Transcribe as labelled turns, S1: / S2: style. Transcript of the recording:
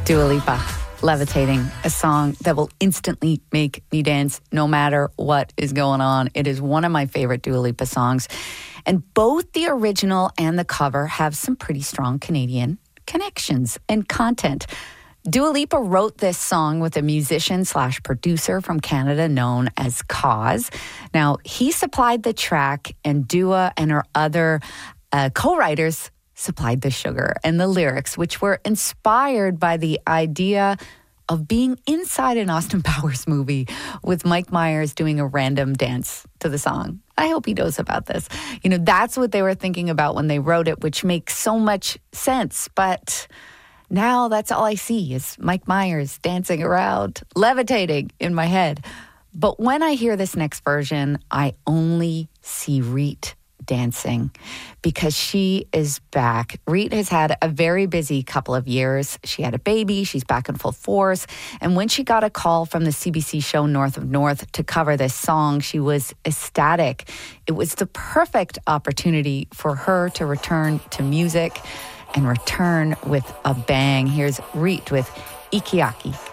S1: Dua Lipa, Levitating, a song that will instantly make me dance no matter what is going on. It is one of my favorite Dua Lipa songs. And both the original and the cover have some pretty strong Canadian connections and content. Dua Lipa wrote this song with a musician / producer from Canada known as Cause. Now, he supplied the track, and Dua and her other co-writers supplied the sugar and the lyrics, which were inspired by the idea of being inside an Austin Powers movie with Mike Myers doing a random dance to the song. I hope he knows about this. You know, that's what they were thinking about when they wrote it, which makes so much sense. But now that's all I see is Mike Myers dancing around, levitating in my head. But when I hear this next version, I only see Reet dancing because she is back. Reet has had a very busy couple of years. She had a baby. She's back in full force. And when she got a call from the CBC show North of North to cover this song, she was ecstatic. It was the perfect opportunity for her to return to music and return with a bang. Here's Reet with Ikiaki.